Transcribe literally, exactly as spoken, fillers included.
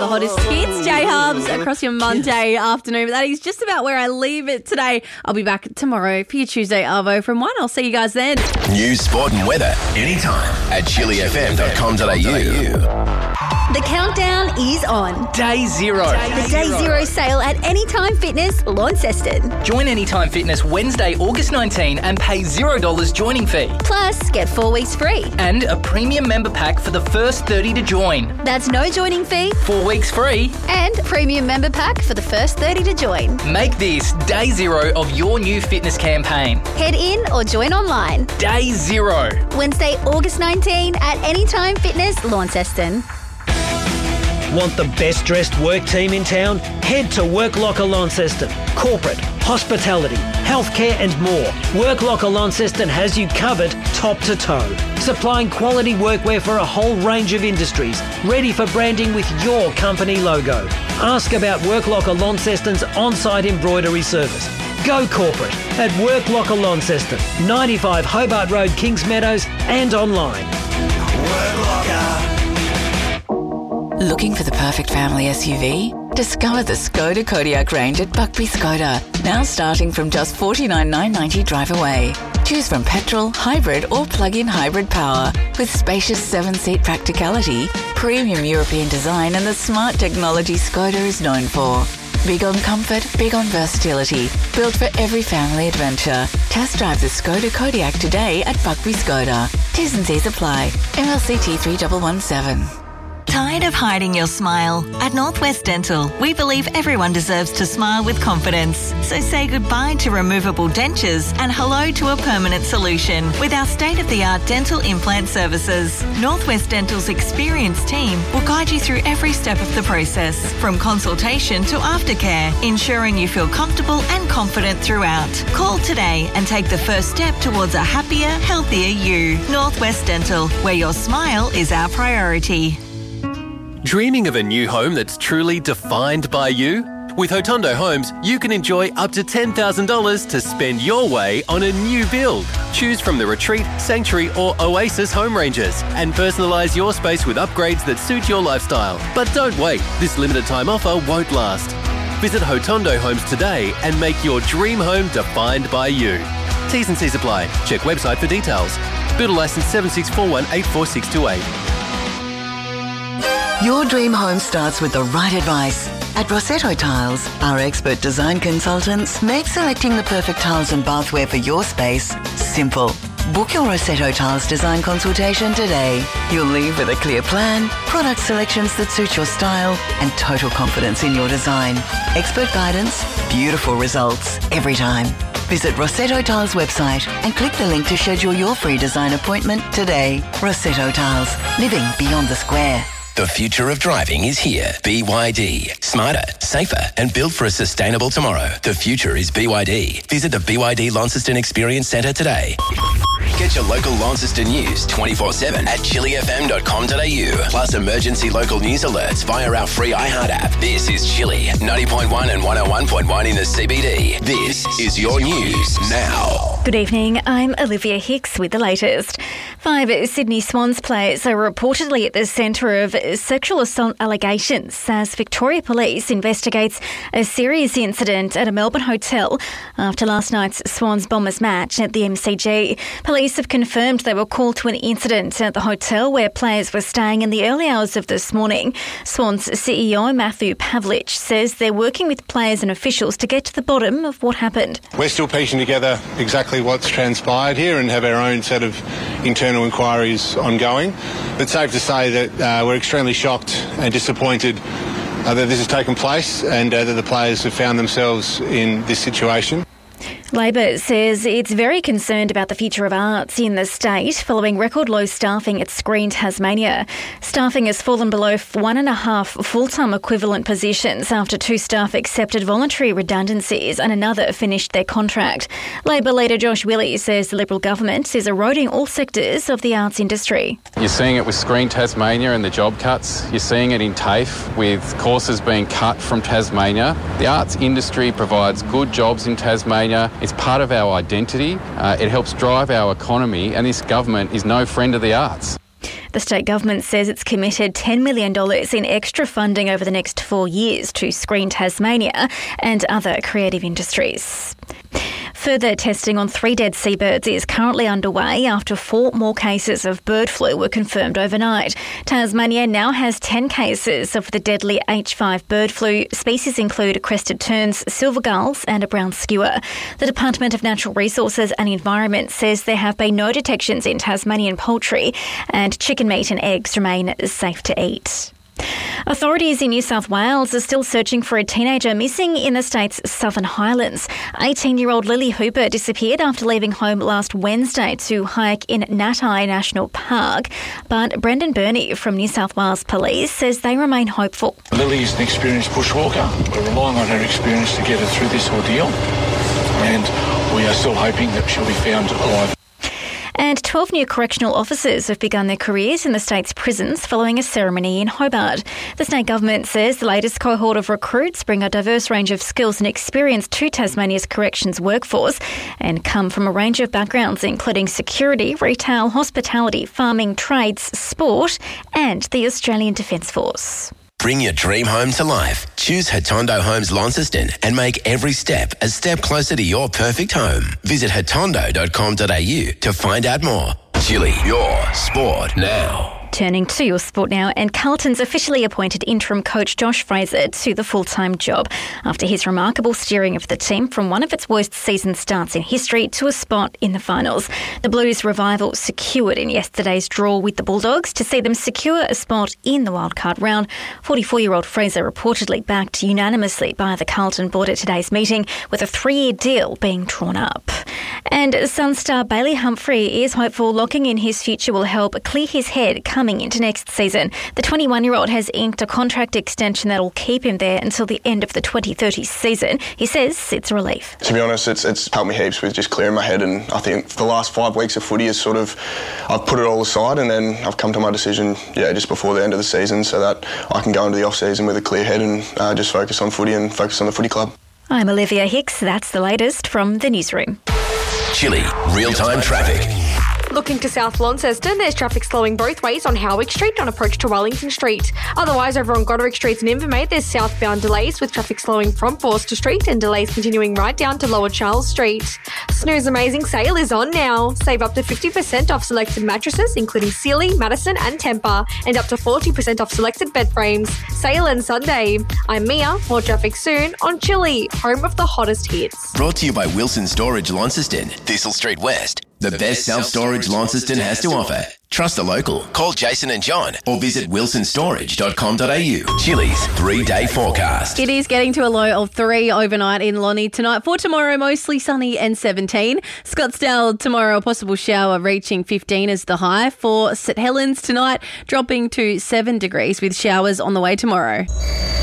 the hottest hits, J-Hubs, across your Monday afternoon. But that is just about where I leave it today. I'll be back tomorrow for your Tuesday Arvo from one. I'll see you guys then. News, sport and weather anytime at chili f m dot com dot a u. The countdown is on. Day zero. The Day Zero sale at Anytime Fitness, Launceston. Join Anytime Fitness Wednesday, August nineteenth and pay zero dollars joining fee. Plus, get four weeks free. And a premium member pack for the first thirty to join. That's no joining fee. Four weeks free. And premium member pack for the first thirty to join. Make this day zero of your new fitness campaign. Head in or join online. Day zero. Wednesday, August nineteenth at Anytime Fitness, Launceston. Want the best dressed work team in town? Head to Work Locker Launceston. Corporate, hospitality, healthcare and more. Work Locker Launceston has you covered top to toe. Supplying quality workwear for a whole range of industries. Ready for branding with your company logo. Ask about Work Locker Launceston's on-site embroidery service. Go corporate at Work Locker Launceston, ninety-five Hobart Road, Kings Meadows and online. Work Locker. Looking for the perfect family S U V? Discover the Skoda Kodiaq range at Buckby Skoda. Now starting from just forty-nine thousand nine hundred ninety drive away. Choose from petrol, hybrid or plug-in hybrid power with spacious seven-seat practicality, premium European design and the smart technology Skoda is known for. Big on comfort, big on versatility. Built for every family adventure. Test drive the Skoda Kodiaq today at Buckby Skoda. T's and C's apply. M L C T three one one seven. Tired of hiding your smile? At Northwest Dental, we believe everyone deserves to smile with confidence. So say goodbye to removable dentures and hello to a permanent solution with our state-of-the-art dental implant services. Northwest Dental's experienced team will guide you through every step of the process, from consultation to aftercare, ensuring you feel comfortable and confident throughout. Call today and take the first step towards a happier, healthier you. Northwest Dental, where your smile is our priority. Dreaming of a new home that's truly defined by you? With Hotondo Homes, you can enjoy up to ten thousand dollars to spend your way on a new build. Choose from the Retreat, Sanctuary or Oasis home ranges and personalise your space with upgrades that suit your lifestyle. But don't wait, this limited time offer won't last. Visit Hotondo Homes today and make your dream home defined by you. T's and C's apply. Check website for details. Builder licence seven six four one eight four six two eight. Your dream home starts with the right advice. At Rossetto Tiles, our expert design consultants make selecting the perfect tiles and bathware for your space simple. Book your Rossetto Tiles design consultation today. You'll leave with a clear plan, product selections that suit your style, and total confidence in your design. Expert guidance, beautiful results every time. Visit Rossetto Tiles website and click the link to schedule your free design appointment today. Rossetto Tiles, living beyond the square. The future of driving is here. B Y D. Smarter, safer and built for a sustainable tomorrow. The future is B Y D. Visit the B Y D Launceston Experience Centre today. Get your local Launceston news twenty-four seven at chili f m dot com dot a u. Plus emergency local news alerts via our free iHeart app. This is Chili, ninety point one and one oh one point one in the C B D. This is your news now. Good evening, I'm Olivia Hicks with the latest. Five Sydney Swans players are reportedly at the centre of sexual assault allegations as Victoria Police investigates a serious incident at a Melbourne hotel after last night's Swans Bombers match at the M C G. Police have confirmed they were called to an incident at the hotel where players were staying in the early hours of this morning. Swans C E O Matthew Pavlich says they're working with players and officials to get to the bottom of what happened. We're still piecing together exactly what's transpired here and have our own set of internal inquiries ongoing. But safe to say that uh, we're extremely shocked and disappointed uh, that this has taken place and uh, that the players have found themselves in this situation. Labor says it's very concerned about the future of arts in the state following record low staffing at Screen Tasmania. Staffing has fallen below one and a half full-time equivalent positions after two staff accepted voluntary redundancies and another finished their contract. Labor leader Josh Willey says the Liberal government is eroding all sectors of the arts industry. You're seeing it with Screen Tasmania and the job cuts. You're seeing it in TAFE with courses being cut from Tasmania. The arts industry provides good jobs in Tasmania. It's part of our identity. Uh, it helps drive our economy, and this government is no friend of the arts. The state government says it's committed ten million dollars in extra funding over the next four years to screen Tasmania and other creative industries. Further testing on three dead seabirds is currently underway after four more cases of bird flu were confirmed overnight. Tasmania now has ten cases of the deadly H five bird flu. Species include crested terns, silver gulls and a brown skewer. The Department of Natural Resources and Environment says there have been no detections in Tasmanian poultry and chicken meat and eggs remain safe to eat. Authorities in New South Wales are still searching for a teenager missing in the state's Southern Highlands. eighteen-year-old Lily Hooper disappeared after leaving home last Wednesday to hike in Natai National Park. But Brendan Burney from New South Wales Police says they remain hopeful. Lily is an experienced bushwalker. We're relying on her experience to get her through this ordeal, and we are still hoping that she'll be found alive. And twelve new correctional officers have begun their careers in the state's prisons following a ceremony in Hobart. The state government says the latest cohort of recruits bring a diverse range of skills and experience to Tasmania's corrections workforce and come from a range of backgrounds including security, retail, hospitality, farming, trades, sport and the Australian Defence Force. Bring your dream home to life. Choose Hatondo Homes Launceston and make every step a step closer to your perfect home. Visit hatondo dot com dot a u to find out more. Chili, your sport now. Turning to your sport now, and Carlton's officially appointed interim coach Josh Fraser to the full-time job after his remarkable steering of the team from one of its worst season starts in history to a spot in the finals. The Blues' revival secured in yesterday's draw with the Bulldogs to see them secure a spot in the wildcard round. forty-four-year-old Fraser reportedly backed unanimously by the Carlton board at today's meeting, with a three-year deal being drawn up. And Sun star Bailey Humphrey is hopeful locking in his future will help clear his head coming into next season. The twenty-one-year-old has inked a contract extension that will keep him there until the end of the twenty thirty season. He says it's a relief. To be honest, it's it's helped me heaps with just clearing my head, and I think the last five weeks of footy is sort of, I've put it all aside and then I've come to my decision, yeah, just before the end of the season so that I can go into the off-season with a clear head and uh, just focus on footy and focus on the footy club. I'm Olivia Hicks. That's the latest from the newsroom. Chili, real-time traffic. Looking to South Launceston, there's traffic slowing both ways on Howick Street on approach to Wellington Street. Otherwise, over on Goderick Street in Invermaid, there's southbound delays with traffic slowing from Forster Street and delays continuing right down to Lower Charles Street. Snooze Amazing Sale is on now. Save up to fifty percent off selected mattresses, including Sealy, Madison and Tempur, and up to forty percent off selected bed frames. Sale ends Sunday. I'm Mia. More traffic soon on Chili, home of the hottest hits. Brought to you by Wilson Storage Launceston, Thistle Street West. The best self-storage Launceston has to offer. Trust a local. Call Jason and John or visit wilson storage dot com dot a u. Chili's three-day forecast. It is getting to a low of three overnight in Lonnie tonight. For tomorrow, mostly sunny and seventeen. Scottsdale tomorrow, a possible shower reaching fifteen as the high. For St Helens tonight, dropping to seven degrees with showers on the way tomorrow.